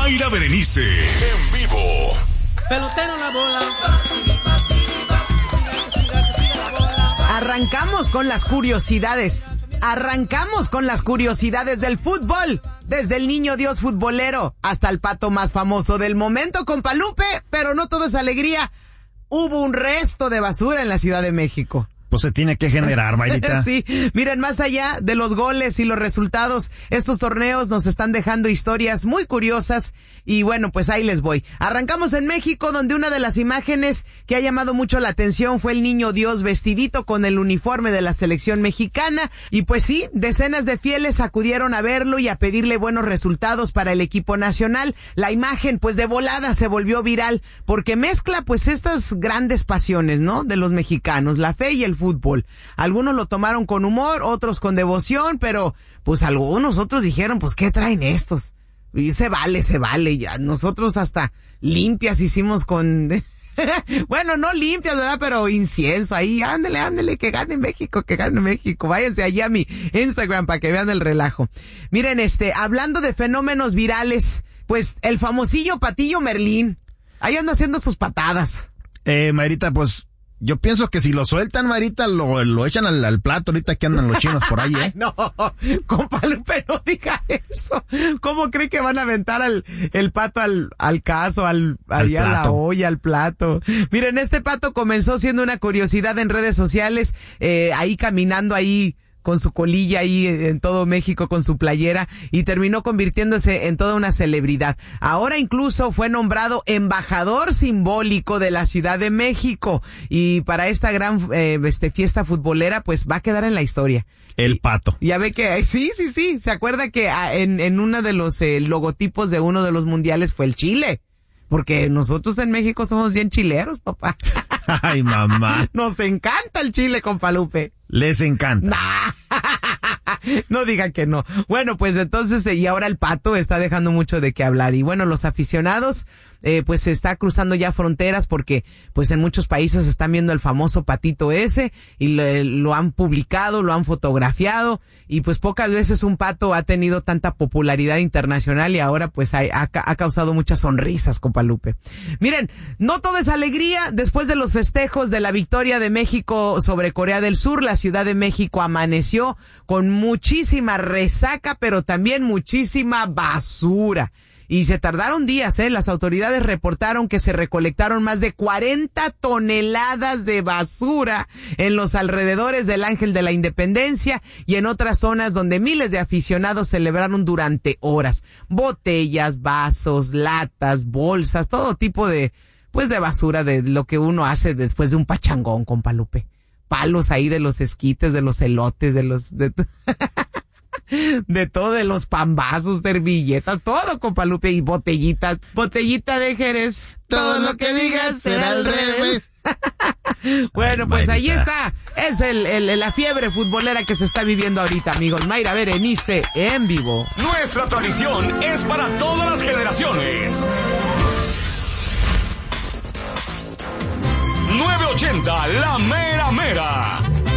Mayra Berenice, en vivo. Pelotero la bola. Arrancamos con las curiosidades. Arrancamos con las curiosidades del fútbol. Desde el niño Dios futbolero hasta el pato más famoso del momento, compa Lupe. Pero no todo es alegría. Hubo un resto de basura en la Ciudad de México. Pues se tiene que generar, Mayrita. Sí, miren, más allá de los goles y los resultados, estos torneos nos están dejando historias muy curiosas y bueno, pues ahí les voy. Arrancamos en México, donde una de las imágenes que ha llamado mucho la atención fue el niño Dios vestidito con el uniforme de la selección mexicana y pues sí, decenas de fieles acudieron a verlo y a pedirle buenos resultados para el equipo nacional. La imagen pues de volada se volvió viral porque mezcla pues estas grandes pasiones, ¿no? De los mexicanos, la fe y el fútbol. Algunos lo tomaron con humor, otros con devoción, pero pues algunos otros dijeron, pues ¿qué traen estos? Y se vale, ya nosotros hasta limpias hicimos con bueno, no limpias, ¿verdad? Pero incienso ahí, ándele, que gane México. Váyanse allí a mi Instagram para que vean el relajo. Miren, hablando de fenómenos virales, pues el famosillo Patillo Merlín, ahí anda haciendo sus patadas. Mayrita, pues yo pienso que si lo sueltan, Mayrita, lo echan al plato ahorita que andan los chinos por ahí, ¿eh? No, compa Lupe, no diga eso. ¿Cómo cree que van a aventar el pato al caso, allá a la olla, al plato? Miren, este pato comenzó siendo una curiosidad en redes sociales, ahí caminando ahí con su colilla ahí en todo México con su playera y terminó convirtiéndose en toda una celebridad. Ahora incluso fue nombrado embajador simbólico de la Ciudad de México y para esta gran fiesta futbolera pues va a quedar en la historia. El pato. Ya ve que sí, se acuerda que en uno de los logotipos de uno de los mundiales fue el Chile. Porque nosotros en México somos bien chileros, papá. Ay, mamá. Nos encanta el chile, compa Lupe. Les encanta. Nah. No digan que no. Bueno, pues entonces, y ahora el pato está dejando mucho de qué hablar. Y bueno, los aficionados, pues se está cruzando ya fronteras porque, pues en muchos países están viendo el famoso patito ese y lo han publicado, lo han fotografiado y pues pocas veces un pato ha tenido tanta popularidad internacional y ahora pues ha causado muchas sonrisas, compa Lupe. Miren, no todo es alegría. Después de los festejos de la victoria de México sobre Corea del Sur, la Ciudad de México amaneció con muchísima resaca, pero también muchísima basura. Y se tardaron días, Las autoridades reportaron que se recolectaron más de 40 toneladas de basura en los alrededores del Ángel de la Independencia y en otras zonas donde miles de aficionados celebraron durante horas. Botellas, vasos, latas, bolsas, todo tipo de basura de lo que uno hace después de un pachangón, compa Lupe. Palos ahí de los esquites, de los elotes, de todo, de los pambazos, servilletas, todo, compa Lupe, y botellitas. Botellita de Jerez, todo lo que digas será al revés. Bueno, pues ahí está. Es la fiebre futbolera que se está viviendo ahorita, amigos. Mayra Berenice, en vivo. Nuestra tradición es para todas las generaciones. 980, la mera mera.